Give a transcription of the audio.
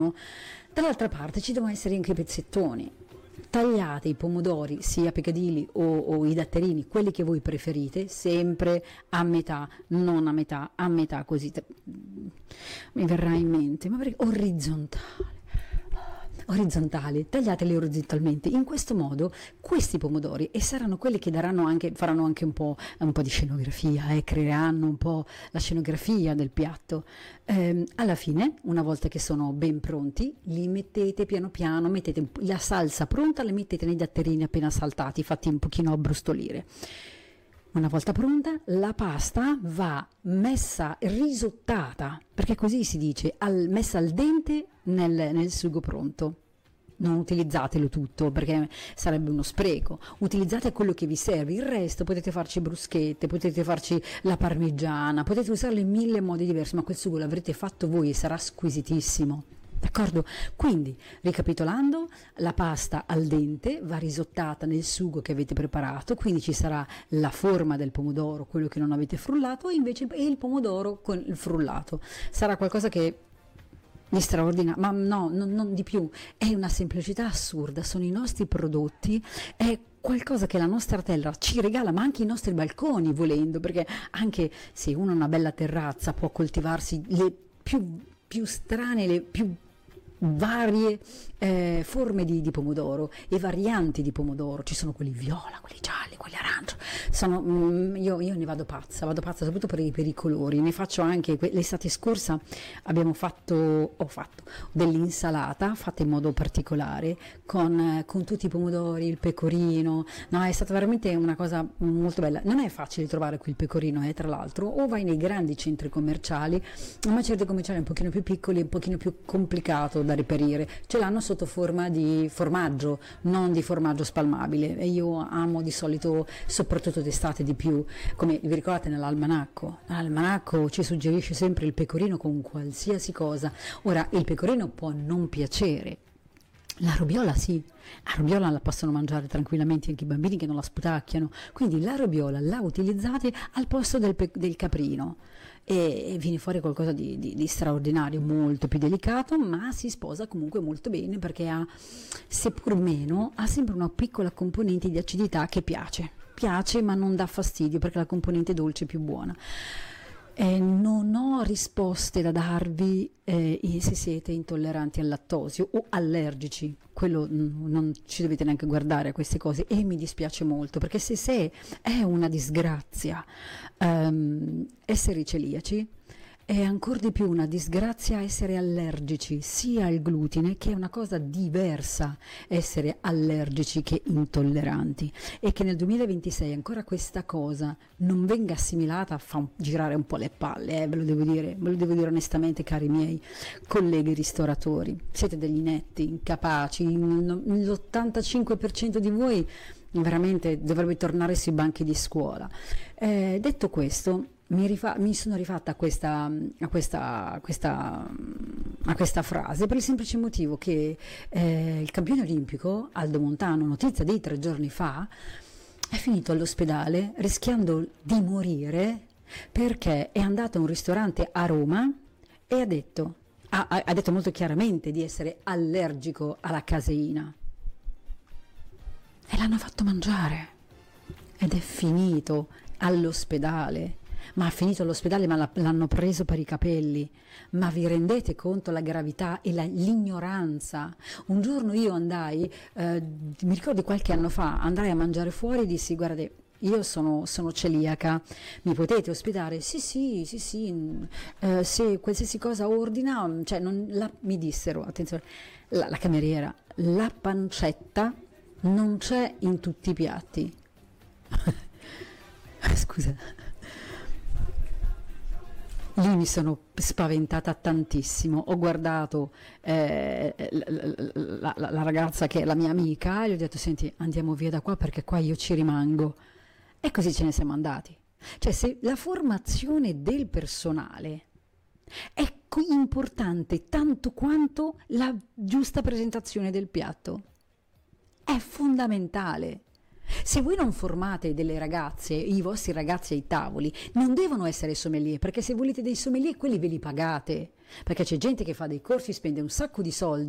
Dall'altra parte ci devono essere anche i pezzettoni. Tagliate i pomodori, sia Piccadilly o i datterini, quelli che voi preferite, sempre a metà, non a metà, a metà, così mi verrà in mente, ma perché orizzontali, tagliateli orizzontalmente. In questo modo questi pomodori, e saranno quelli che faranno anche un po' di scenografia, creeranno un po' la scenografia del piatto. Alla fine, una volta che sono ben pronti, li mettete piano piano, mettete la salsa pronta, le mettete nei datterini appena saltati, fatti un pochino abbrustolire. Una volta pronta, la pasta va messa risottata, perché così si dice, messa al dente nel sugo pronto. Non utilizzatelo tutto perché sarebbe uno spreco, utilizzate quello che vi serve, il resto potete farci bruschette, potete farci la parmigiana, potete usarlo in 1000 modi diversi, ma quel sugo l'avrete fatto voi e sarà squisitissimo. D'accordo? Quindi, ricapitolando, la pasta al dente va risottata nel sugo che avete preparato, quindi ci sarà la forma del pomodoro, quello che non avete frullato, e il pomodoro con il frullato. Sarà qualcosa che di straordinario, ma no, non di più, è una semplicità assurda, sono i nostri prodotti, è qualcosa che la nostra terra ci regala, ma anche i nostri balconi volendo, perché anche se uno ha una bella terrazza può coltivarsi le più strane, le più varie forme di pomodoro e varianti di pomodoro. Ci sono quelli viola, quelli gialli, quelli arancio. Io ne vado pazza soprattutto per i colori. Ne faccio anche l'estate scorsa ho fatto dell'insalata fatta in modo particolare con tutti i pomodori, il pecorino. No, è stata veramente una cosa molto bella. Non è facile trovare qui il pecorino, tra l'altro, o vai nei grandi centri commerciali, ma certi commerciali un pochino più piccoli, un pochino più complicato da reperire. Ce l'hanno sotto forma di formaggio, non di formaggio spalmabile, e io amo di solito, soprattutto d'estate, di più, come vi ricordate nell'almanacco ci suggerisce sempre il pecorino con qualsiasi cosa. Ora, il pecorino può non piacere, la robiola sì, la robiola la possono mangiare tranquillamente anche i bambini che non la sputacchiano, quindi la robiola la utilizzate al posto del caprino e viene fuori qualcosa di straordinario, molto più delicato, ma si sposa comunque molto bene perché ha, seppur meno, ha sempre una piccola componente di acidità che piace ma non dà fastidio perché la componente dolce è più buona. Non ho risposte da darvi se siete intolleranti al lattosio o allergici, quello non ci dovete neanche guardare a queste cose, e mi dispiace molto perché se è una disgrazia essere celiaci, è ancora di più una disgrazia essere allergici sia al glutine, che è una cosa diversa essere allergici che intolleranti, e che nel 2026 ancora questa cosa non venga assimilata fa girare un po' le palle, ve lo devo dire onestamente, cari miei colleghi ristoratori, siete degli inetti, incapaci, l'85% di voi veramente dovrebbe tornare sui banchi di scuola. Detto questo, mi sono rifatta a questa frase per il semplice motivo che il campione olimpico Aldo Montano, notizia di 3 giorni fa, è finito all'ospedale rischiando di morire perché è andato a un ristorante a Roma e ha detto molto chiaramente di essere allergico alla caseina e l'hanno fatto mangiare ed è finito all'ospedale. Ma ha finito all'ospedale, ma l'hanno preso per i capelli. Ma vi rendete conto la gravità e l'ignoranza? Un giorno io andai, mi ricordo qualche anno fa, andai a mangiare fuori e dissi: guardate, io sono celiaca, mi potete ospitare? Sì, se qualsiasi cosa ordina, cioè mi dissero, attenzione, la cameriera, la pancetta non c'è in tutti i piatti. Scusa. Lì mi sono spaventata tantissimo, ho guardato la ragazza che è la mia amica e gli ho detto: senti, andiamo via da qua perché qua io ci rimango, e così ce ne siamo andati. Cioè, se la formazione del personale è importante tanto quanto la giusta presentazione del piatto, è fondamentale. Se voi non formate delle ragazze, i vostri ragazzi ai tavoli, non devono essere sommelier, perché se volete dei sommelier quelli ve li pagate. perché c'è gente che fa dei corsi, spende un sacco di soldi